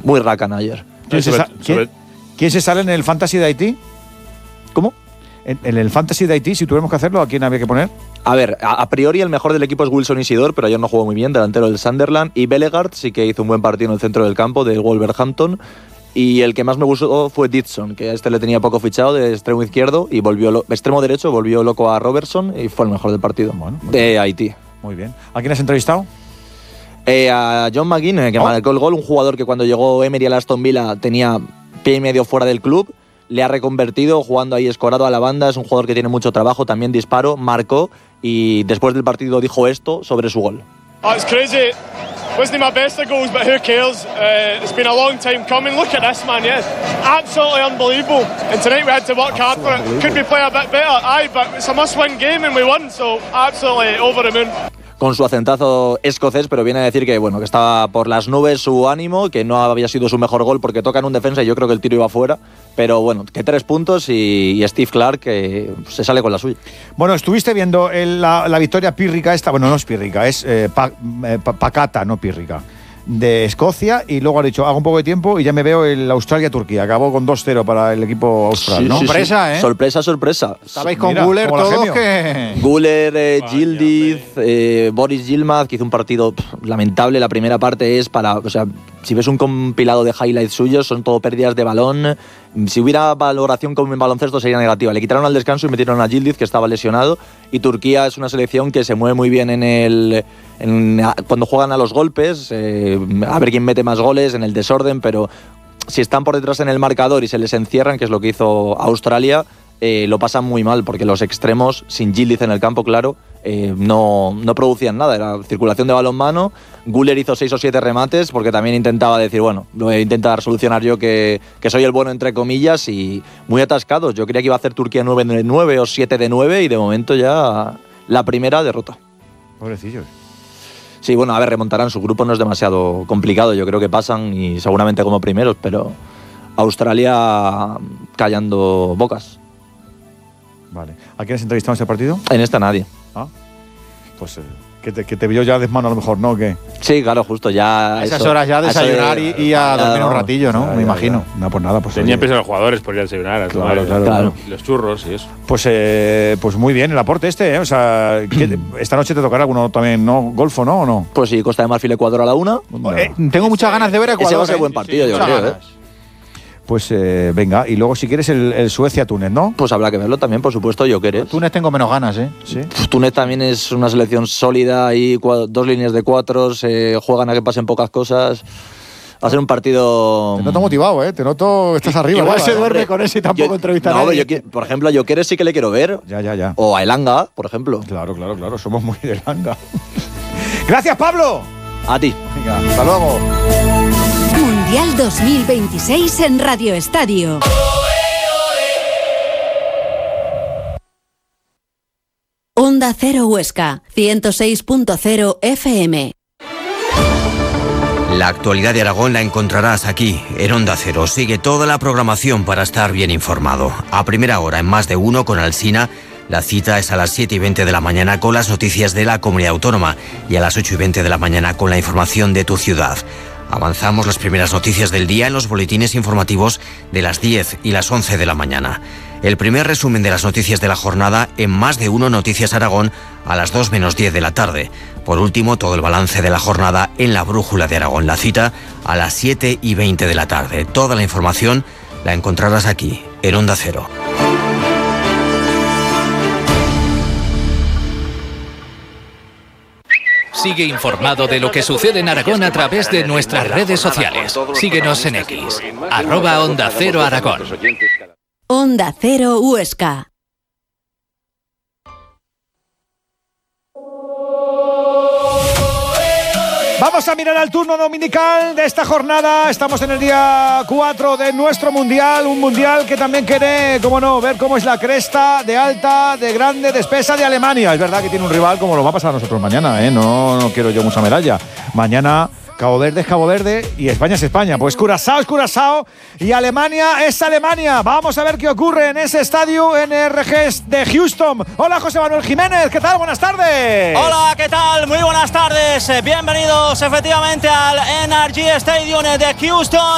muy Rakan ayer. ¿Quién se sale en el Fantasy de Haití? ¿Cómo? En el Fantasy de Haití, si tuviéramos que hacerlo, ¿a quién había que poner? A ver, a priori el mejor del equipo es Wilson Isidore, pero ayer no jugó muy bien, delantero del Sunderland. Y Bellegarde sí que hizo un buen partido en el centro del campo del Wolverhampton. Y el que más me gustó fue Dixon, que a este le tenía poco fichado de extremo izquierdo y extremo derecho, volvió loco a Robertson y fue el mejor del partido de Haití. Muy bien. ¿A quién has entrevistado? A John McGinn, que marcó el gol, un jugador que cuando llegó Emery al Aston Villa tenía pie y medio fuera del club. Le ha reconvertido jugando ahí escorado a la banda. Es un jugador que tiene mucho trabajo, también disparo, marcó y después del partido dijo esto sobre su gol. It's crazy. Wasn't my best of goals, but who cares? It's been a long time coming. Look at this, man. Yeah, absolutely unbelievable. And tonight we had to work hard for it. Could we play a bit better? Aye, but it's a must-win game and we won. So absolutely over the moon. Con su acentazo escocés, pero viene a decir que bueno, que estaba por las nubes su ánimo, que no había sido su mejor gol porque toca en un defensa y yo creo que el tiro iba fuera, pero bueno, que 3 puntos y Steve Clarke que se sale con la suya. Bueno, estuviste viendo la victoria pírrica esta, bueno, no es pírrica, es pacata, no pírrica, de Escocia, y luego ha dicho, hago un poco de tiempo y ya me veo el Australia-Turquía. Acabó con 2-0 para el equipo austral, ¿no? Sorpresa, ¿eh? Sorpresa. Estabais con Guller todos que... Guller, Yildiz, Boris Yilmaz, que hizo un partido lamentable. La primera parte es o sea, si ves un compilado de highlights suyos, son todo pérdidas de balón. Si hubiera valoración como en baloncesto sería negativa. Le quitaron al descanso y metieron a Yildiz, que estaba lesionado. Y Turquía es una selección que se mueve muy bien cuando juegan a los golpes, a ver quién mete más goles en el desorden, pero si están por detrás en el marcador y se les encierran, que es lo que hizo Australia, lo pasan muy mal, porque los extremos, sin Yildiz en el campo, claro, no producían nada, era circulación de balonmano. Guller hizo 6 o 7 remates, porque también intentaba decir, bueno, lo voy a intentar solucionar yo, que soy el bueno, entre comillas, y muy atascados. Yo creía que iba a hacer Turquía 9 de 9 o 7 de 9, y de momento ya la primera derrota. Pobrecillos. Sí, bueno, a ver, remontarán. Su grupo no es demasiado complicado. Yo creo que pasan y seguramente como primeros, pero Australia callando bocas. Vale. ¿A quién has entrevistado en este partido? En esta nadie. Ah, pues que te vio ya desmano a lo mejor, ¿no? ¿Qué? Sí, claro, justo ya. A esas horas ya desayunar y a dormir un ratillo, ¿no? Me imagino. No, pues nada, pues tenía prisa los jugadores por ir a desayunar, claro. Los churros y eso. Pues muy bien el aporte o sea, esta noche te tocará alguno también, ¿no? Golfo, ¿no? ¿O no? Pues sí, Costa de Marfil, Ecuador a la 1. Tengo muchas ganas de ver Ecuador. Ese va a ser buen partido, yo creo. Pues venga, y luego si quieres el Suecia-Túnez, ¿no? Pues habrá que verlo también, por supuesto, Gyökeres. Túnez tengo menos ganas, ¿eh? Sí. Túnez también es una selección sólida, y 2 líneas de 4, juegan a que pasen pocas cosas. Va a ser un partido... Te noto motivado, ¿eh? Te noto, estás arriba. Igual se duerme con ese y tampoco entrevista a nadie. Por ejemplo, a Gyökeres sí que le quiero ver. Ya. O a Elanga, por ejemplo. Claro, somos muy de Elanga. ¡Gracias, Pablo! A ti. Venga, hasta luego. Mundial 2026 en Radio Estadio. Onda Cero Huesca, 106.0 FM. La actualidad de Aragón la encontrarás aquí, en Onda Cero. Sigue toda la programación para estar bien informado. A primera hora, en Más de Uno, con Alsina. La cita es a las 7:20 de la mañana con las noticias de la Comunidad Autónoma y a las 8:20 de la mañana con la información de tu ciudad. Avanzamos las primeras noticias del día en los boletines informativos de las 10 y las 11 de la mañana. El primer resumen de las noticias de la jornada en Más de Uno Noticias Aragón a las 2 menos 10 de la tarde. Por último, todo el balance de la jornada en la Brújula de Aragón. La cita a las 7:20 de la tarde. Toda la información la encontrarás aquí, en Onda Cero. Sigue informado de lo que sucede en Aragón a través de nuestras redes sociales. Síguenos en X, @Onda Cero Aragón. Onda Cero Huesca. Vamos a mirar al turno dominical de esta jornada. Estamos en el día 4 de nuestro Mundial. Un Mundial que también quiere, cómo no, ver cómo es la cresta de alta, de grande, de espesa de Alemania. Es verdad que tiene un rival como lo va a pasar a nosotros mañana, ¿eh? No quiero yo mucha medalla. Mañana Cabo Verde es Cabo Verde y España es España. Pues Curazao es Curazao y Alemania es Alemania. Vamos a ver qué ocurre en ese estadio NRG de Houston. Hola, José Manuel Jiménez, ¿qué tal? Buenas tardes. Hola, ¿qué tal? Muy buenas tardes. Bienvenidos efectivamente al NRG Stadium de Houston.